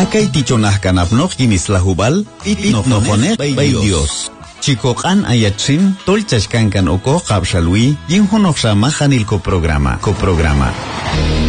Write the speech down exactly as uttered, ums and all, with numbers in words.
Akay tichonah kanapnok yinislahubal, itinojonet bay Dios. Chikokan ayatsin, tolchashkankan oko kapshalwi, yinhonok shamahanil ko programa. Ko programa.